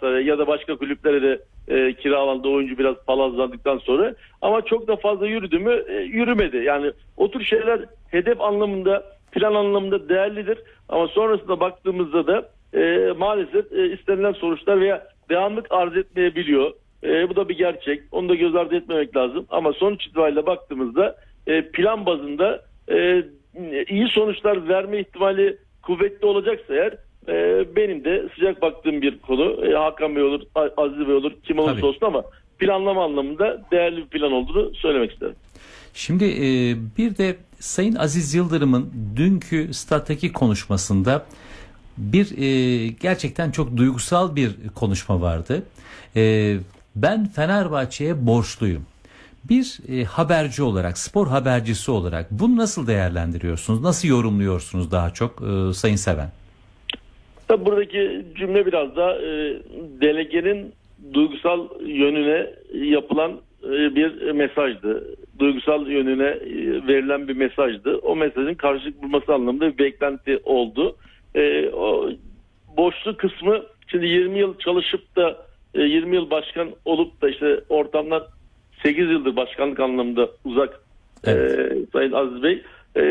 Galatasaray'a ya da başka kulüplere de kiralandı oyuncu biraz palazlandıktan sonra. Ama çok da fazla yürüdü mü? Yürümedi. Yani o tür şeyler hedef anlamında, plan anlamında değerlidir. Ama sonrasında baktığımızda da maalesef istenilen sonuçlar veya devamlık arz etmeyebiliyor. Bu da bir gerçek. Onu da göz ardı etmemek lazım. Ama sonuç itibariyle baktığımızda plan bazında iyi sonuçlar verme ihtimali kuvvetli olacaksa eğer benim de sıcak baktığım bir konu. Hakan Bey olur, Aziz Bey olur, kim olursa olsun ama planlama anlamında değerli bir plan olduğunu söylemek isterim. Şimdi bir de Sayın Aziz Yıldırım'ın dünkü stattaki konuşmasında bir gerçekten çok duygusal bir konuşma vardı. Ben Fenerbahçe'ye borçluyum. Bir haberci olarak, spor habercisi olarak bunu nasıl değerlendiriyorsunuz? Nasıl yorumluyorsunuz daha çok Sayın Seven? Tabii buradaki cümle biraz da delegenin duygusal yönüne yapılan bir mesajdı. Duygusal yönüne verilen bir mesajdı. O mesajın karşılık bulması anlamında bir beklenti oldu. O boşluk kısmı, şimdi 20 yıl çalışıp da 20 yıl başkan olup da işte ortamdan 8 yıldır başkanlık anlamında uzak, evet. Sayın Aziz Bey,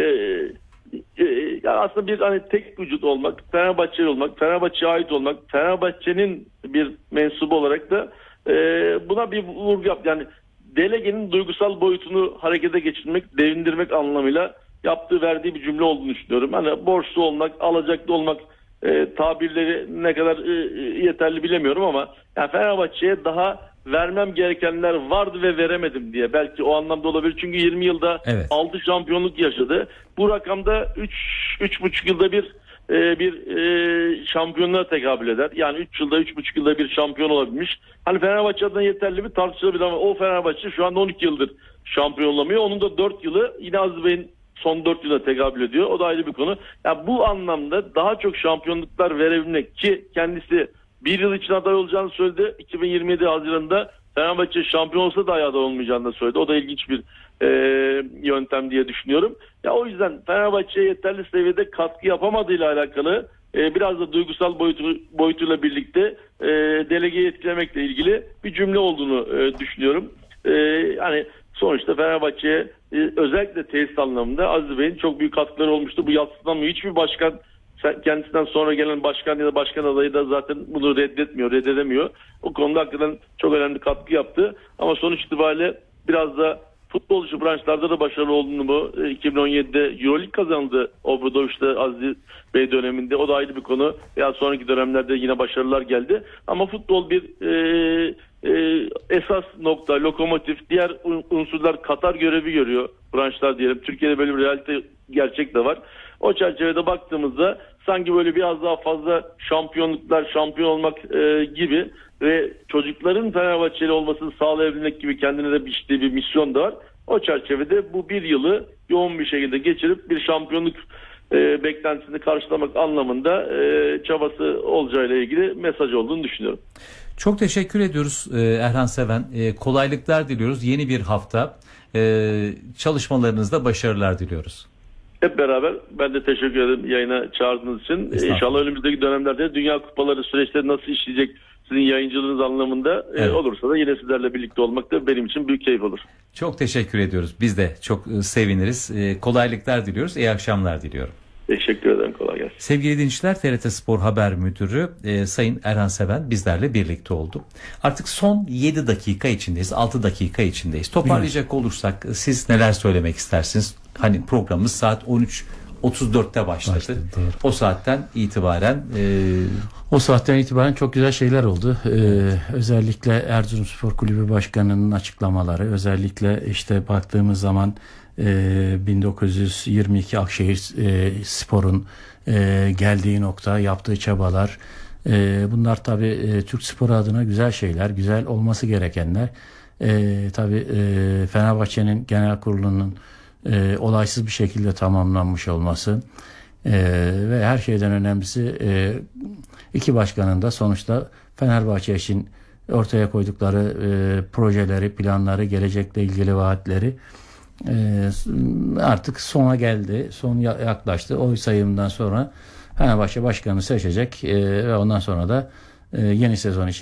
yani aslında bir hani tek vücut olmak, Fenerbahçeli olmak, Fenerbahçe'ye ait olmak, Fenerbahçe'nin bir mensubu olarak da buna bir vurgu yap. Yani delegenin duygusal boyutunu harekete geçirmek, devindirmek anlamıyla verdiği bir cümle olduğunu düşünüyorum. Hani borçlu olmak, alacaklı olmak tabirleri ne kadar yeterli bilemiyorum ama yani Fenerbahçe'ye daha vermem gerekenler vardı ve veremedim diye. Belki o anlamda olabilir. Çünkü 20 yılda evet. 6 şampiyonluk yaşadı. Bu rakamda 3,5 yılda bir şampiyonluğa tekabül eder. Yani 3 yılda 3,5 yılda bir şampiyon olabilmiş. Hani Fenerbahçe adına yeterli mi tartışılabilir ama o Fenerbahçe şu anda 12 yıldır şampiyon olamıyor. Onun da 4 yılı yine Aziz Bey'in son 4 yıla tekabül ediyor. O da ayrı bir konu. Yani bu anlamda daha çok şampiyonluklar verebilmek ki kendisi bir yıl için aday olacağını söyledi. 2027 Haziran'da Fenerbahçe şampiyon olsa da aday olmayacağını da söyledi. O da ilginç bir yöntem diye düşünüyorum. Ya o yüzden Fenerbahçe'ye yeterli seviyede katkı yapamadığıyla alakalı biraz da duygusal boyutuyla birlikte delegeyi etkilemekle ilgili bir cümle olduğunu düşünüyorum. Hani sonuçta Fenerbahçe'ye özellikle tesis anlamında Aziz Bey'in çok büyük katkıları olmuştu. Bu yadsınamıyor. Hiçbir başkan, kendisinden sonra gelen başkan ya da başkan adayı da zaten bunu reddedemiyor. O konuda hakikaten çok önemli katkı yaptı. Ama sonuç itibariyle biraz da futbol dışı branşlarda da başarılı olduğunu mu 2017'de Euroleague kazandı Obradoviç'te Aziz Bey döneminde. O da ayrı bir konu. Ya sonraki dönemlerde yine başarılar geldi. Ama futbol bir esas nokta, lokomotif, diğer unsurlar Katar görevi görüyor branşlar diyelim. Türkiye'de böyle bir realite gerçek de var. O çerçevede baktığımızda sanki böyle biraz daha fazla şampiyonluklar, şampiyon olmak gibi ve çocukların Fenerbahçeli olmasını sağlayabilmek gibi kendine de biçtiği bir misyon da var. O çerçevede bu bir yılı yoğun bir şekilde geçirip bir şampiyonluk beklentisini karşılamak anlamında çabası olacağıyla ilgili mesaj olduğunu düşünüyorum. Çok teşekkür ediyoruz Erhan Seven. Kolaylıklar diliyoruz. Yeni bir hafta. Çalışmalarınızda başarılar diliyoruz. Hep beraber ben de teşekkür ederim yayına çağırdığınız için. İnşallah önümüzdeki dönemlerde Dünya Kupaları süreçleri nasıl işleyecek sizin yayıncılığınız anlamında olursa da yine sizlerle birlikte olmak da benim için büyük keyif olur. Çok teşekkür ediyoruz. Biz de çok seviniriz. Kolaylıklar diliyoruz. İyi akşamlar diliyorum. Teşekkür ederim. Kolay gelsin. Sevgili dinleyiciler, TRT Spor Haber Müdürü Sayın Erhan Seven bizlerle birlikte oldu. Artık son 7 dakika içindeyiz. 6 dakika içindeyiz. Toparlayacak olursak siz neler söylemek istersiniz? Hani programımız saat 13.34'te başladı. O saatten itibaren çok güzel şeyler oldu. Özellikle Erzurumspor Kulübü Başkanı'nın açıklamaları, özellikle işte baktığımız zaman 1922 Akşehir Spor'un geldiği nokta, yaptığı çabalar, bunlar tabii Türk sporu adına güzel şeyler, güzel olması gerekenler. Tabii Fenerbahçe'nin genel kurulunun olaysız bir şekilde tamamlanmış olması ve her şeyden önemlisi iki başkanın da sonuçta Fenerbahçe için ortaya koydukları projeleri, planları, gelecekle ilgili vaatleri artık sona geldi, son yaklaştı. Oy sayımından sonra Fenerbahçe başkanı seçecek ve ondan sonra da yeni sezon için